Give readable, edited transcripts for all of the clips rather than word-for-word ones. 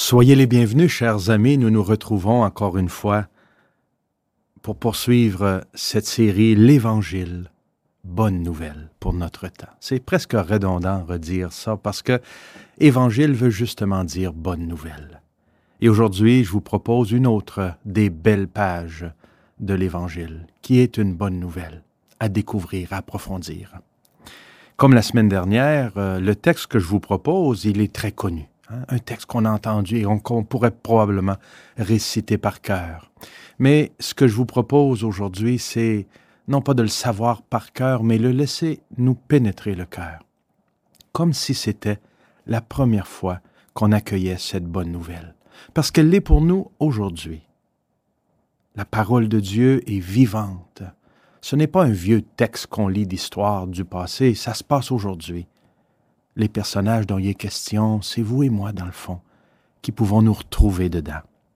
Soyez les bienvenus, chers amis. Nous nous retrouvons encore une fois pour poursuivre cette série « L'Évangile, bonne nouvelle pour notre temps ». C'est presque redondant redire ça parce que Évangile veut justement dire bonne nouvelle. Et aujourd'hui, je vous propose une autre des belles pages de l'Évangile qui est une bonne nouvelle à découvrir, à approfondir. Comme la semaine dernière, le texte que je vous propose, il est très connu. Un texte qu'on a entendu et qu'on pourrait probablement réciter par cœur. Mais ce que je vous propose aujourd'hui, c'est non pas de le savoir par cœur, mais le laisser nous pénétrer le cœur. Comme si c'était la première fois qu'on accueillait cette bonne nouvelle. Parce qu'elle l'est pour nous aujourd'hui. La parole de Dieu est vivante. Ce n'est pas un vieux texte qu'on lit d'histoire du passé, ça se passe aujourd'hui. Les personnages dont il est question, c'est vous et moi, dans le fond, qui pouvons nous retrouver dedans.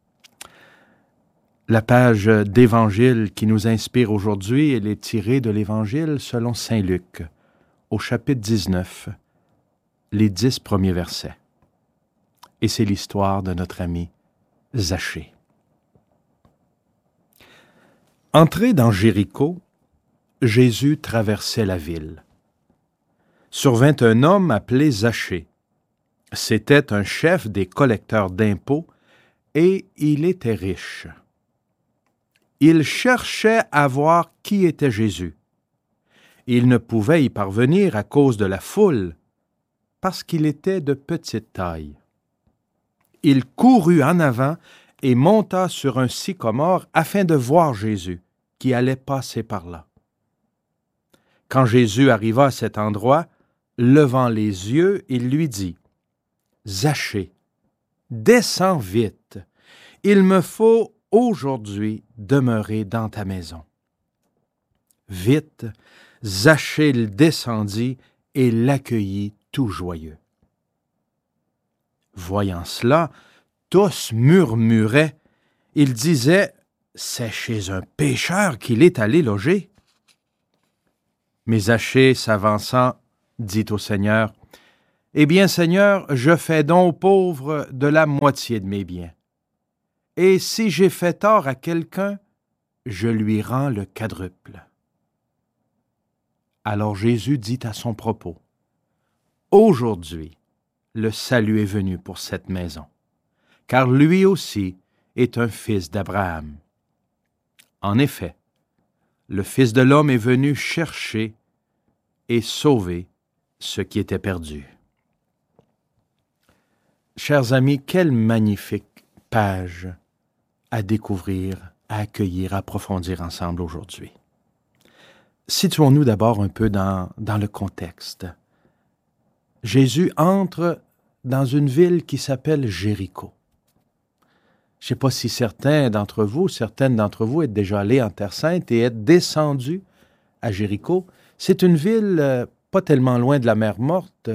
La page d'Évangile qui nous inspire aujourd'hui, elle est tirée de l'Évangile selon saint Luc, au chapitre 19, les 10 premiers versets. Et c'est l'histoire de notre ami Zachée. Entré dans Jéricho, Jésus traversait la ville. Survint un homme appelé Zachée. C'était un chef des collecteurs d'impôts et il était riche. Il cherchait à voir qui était Jésus. Il ne pouvait y parvenir à cause de la foule, parce qu'il était de petite taille. Il courut en avant et monta sur un sycomore afin de voir Jésus, qui allait passer par là. Quand Jésus arriva à cet endroit, levant les yeux, il lui dit, « Zachée, descends vite, il me faut aujourd'hui demeurer dans ta maison. » Vite, Zachée descendit et l'accueillit tout joyeux. Voyant cela, tous murmuraient. Ils disaient, « C'est chez un pécheur qu'il est allé loger. » Mais Zachée, s'avançant, dit au Seigneur, « Eh bien, Seigneur, je fais don aux pauvres de la moitié de mes biens. Et si j'ai fait tort à quelqu'un, je lui rends le quadruple. » Alors Jésus dit à son propos, « Aujourd'hui, le salut est venu pour cette maison, car lui aussi est un fils d'Abraham. En effet, le Fils de l'homme est venu chercher et sauver ce qui était perdu. » Chers amis, quelle magnifique page à découvrir, à accueillir, à approfondir ensemble aujourd'hui. Situons-nous d'abord un peu dans le contexte. Jésus entre dans une ville qui s'appelle Jéricho. Je ne sais pas si certaines d'entre vous êtes déjà allés en Terre Sainte et êtes descendus à Jéricho. C'est une ville pas tellement loin de la mer Morte.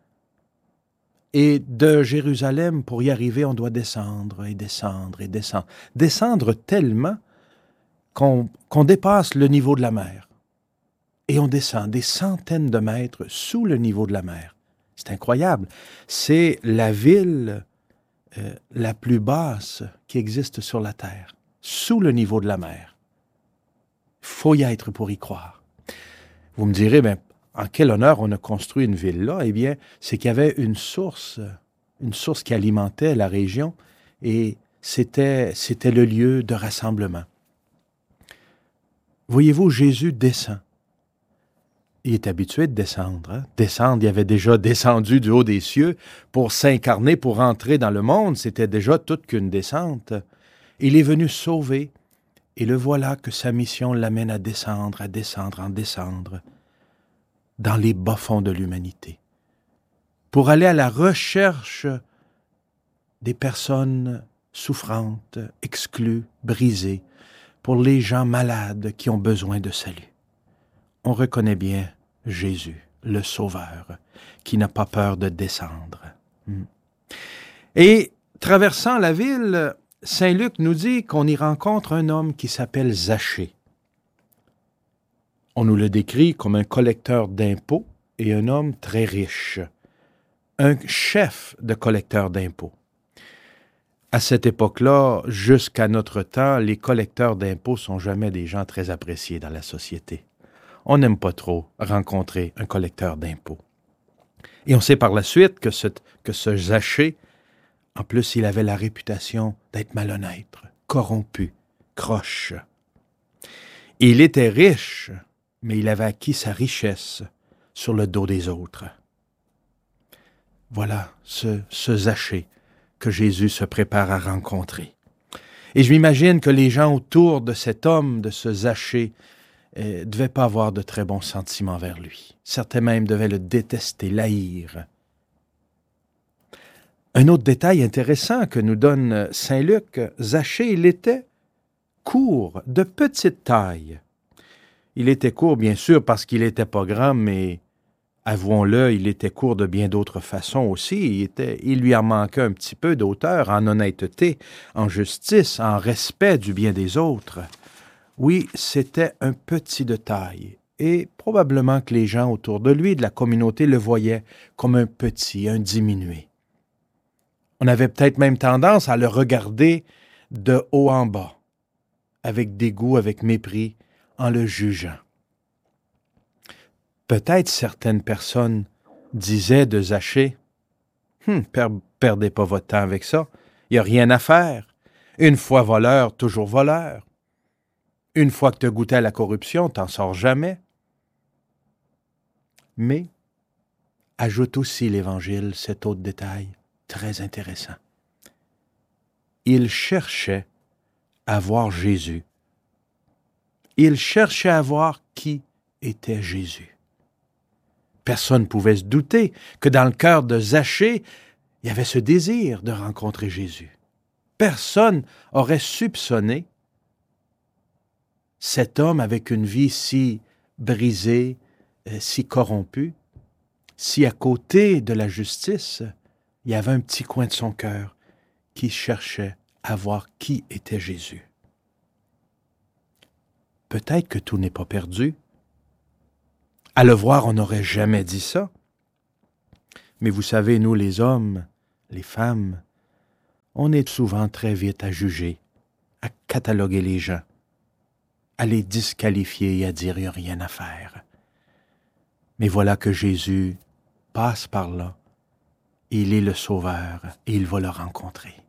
Et de Jérusalem, pour y arriver, on doit descendre et descendre et descendre. Descendre tellement qu'on dépasse le niveau de la mer. Et on descend des centaines de mètres sous le niveau de la mer. C'est incroyable. C'est la ville la plus basse qui existe sur la terre, sous le niveau de la mer. Il faut y être pour y croire. Vous me direz, en quel honneur on a construit une ville là? Eh bien, c'est qu'il y avait une source qui alimentait la région et c'était le lieu de rassemblement. Voyez-vous, Jésus descend. Il est habitué de descendre. Descendre, il avait déjà descendu du haut des cieux pour s'incarner, pour entrer dans le monde. C'était déjà toute qu'une descente. Il est venu sauver et le voilà que sa mission l'amène à descendre, dans les bas-fonds de l'humanité, pour aller à la recherche des personnes souffrantes, exclues, brisées, pour les gens malades qui ont besoin de salut. On reconnaît bien Jésus, le Sauveur, qui n'a pas peur de descendre. Et traversant la ville, saint Luc nous dit qu'on y rencontre un homme qui s'appelle Zachée. On nous le décrit comme un collecteur d'impôts et un homme très riche, un chef de collecteur d'impôts. À cette époque-là, jusqu'à notre temps, les collecteurs d'impôts sont jamais des gens très appréciés dans la société. On n'aime pas trop rencontrer un collecteur d'impôts. Et on sait par la suite que ce Zachée, en plus, il avait la réputation d'être malhonnête, corrompu, croche. Il était riche, mais il avait acquis sa richesse sur le dos des autres. Voilà ce Zachée que Jésus se prépare à rencontrer. Et je m'imagine que les gens autour de cet homme, de ce Zachée, ne devaient pas avoir de très bons sentiments vers lui. Certains même devaient le détester, l'haïr. Un autre détail intéressant que nous donne saint Luc, Zachée, il était court, de petite taille. Il était court, bien sûr, parce qu'il n'était pas grand, mais avouons-le, il était court de bien d'autres façons aussi. Il lui en manquait un petit peu d'auteur, en honnêteté, en justice, en respect du bien des autres. Oui, c'était un petit de taille, et probablement que les gens autour de lui, de la communauté, le voyaient comme un petit, un diminué. On avait peut-être même tendance à le regarder de haut en bas, avec dégoût, avec mépris, en le jugeant. Peut-être certaines personnes disaient de Zachée, « Perdez pas votre temps avec ça, il n'y a rien à faire. Une fois voleur, toujours voleur. Une fois que tu as goûté à la corruption, t'en sors jamais. » Mais ajoute aussi l'Évangile cet autre détail très intéressant. Il cherchait à voir Jésus. Il cherchait à voir qui était Jésus. Personne ne pouvait se douter que dans le cœur de Zachée, il y avait ce désir de rencontrer Jésus. Personne aurait soupçonné cet homme avec une vie si brisée, si corrompue, si à côté de la justice, il y avait un petit coin de son cœur qui cherchait à voir qui était Jésus. Peut-être que tout n'est pas perdu. À le voir, on n'aurait jamais dit ça. Mais vous savez, nous les hommes, les femmes, on est souvent très vite à juger, à cataloguer les gens, à les disqualifier et à dire « il n'y a rien à faire ». Mais voilà que Jésus passe par là, il est le Sauveur et il va le rencontrer.